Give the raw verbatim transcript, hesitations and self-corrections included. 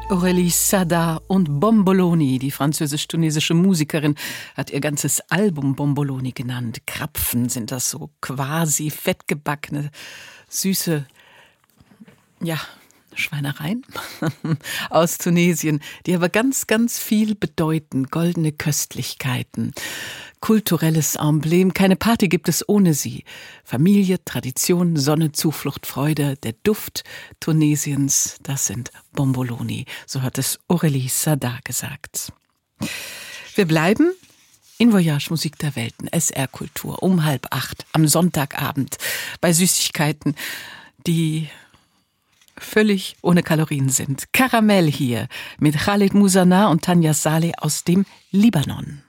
Aurélie Sada und Bomboloni, die französisch-tunesische Musikerin, hat ihr ganzes Album Bomboloni genannt. Krapfen sind das, so quasi fettgebackene, süße, ja, Schweinereien aus Tunesien, die aber ganz, ganz viel bedeuten. Goldene Köstlichkeiten, kulturelles Emblem. Keine Party gibt es ohne sie. Familie, Tradition, Sonne, Zuflucht, Freude. Der Duft Tunesiens, das sind Bomboloni. So hat es Aurélie Sada gesagt. Wir bleiben in Voyage Musik der Welten, S R Kultur, um halb acht am Sonntagabend bei Süßigkeiten, die völlig ohne Kalorien sind. Karamell hier mit Khaled Mouzana und Tanja Saleh aus dem Libanon.